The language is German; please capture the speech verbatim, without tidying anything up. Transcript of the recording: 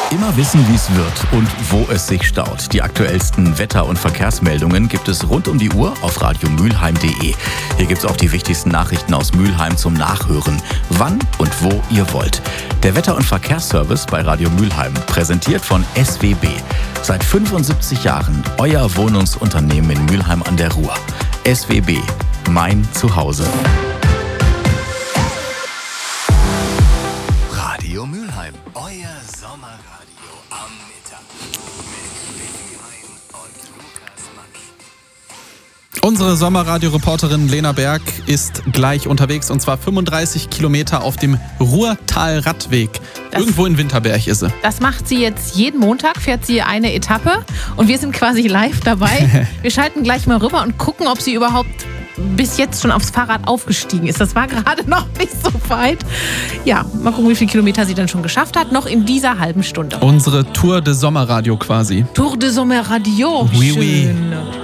Immer wissen, wie es wird und wo es sich staut. Die aktuellsten Wetter- und Verkehrsmeldungen gibt es rund um die Uhr auf radio mülheim punkt de. Hier gibt es auch die wichtigsten Nachrichten aus Mülheim zum Nachhören, wann und wo ihr wollt. Der Wetter- und Verkehrsservice bei Radio Mülheim, präsentiert von S W B. Seit fünfundsiebzig Jahren euer Wohnungsunternehmen in Mülheim an der Ruhr. S W B, mein Zuhause. Radio Mülheim, euer Sommerradio am Mittag. Mit Vicky Hein und Lukas Mann. Unsere Sommerradio-Reporterin Lena Berg ist gleich unterwegs, und zwar fünfunddreißig Kilometer auf dem Ruhrtal-Radweg. Das, Irgendwo in Winterberg ist sie. Das macht sie jetzt jeden Montag, fährt sie eine Etappe und wir sind quasi live dabei. Wir schalten gleich mal rüber und gucken, ob sie überhaupt bis jetzt schon aufs Fahrrad aufgestiegen ist. Das war gerade noch nicht so weit. Ja, mal gucken, wie viele Kilometer sie dann schon geschafft hat, noch in dieser halben Stunde. Unsere Tour de Sommerradio quasi. Tour de Sommerradio. Oui, Schön. oui.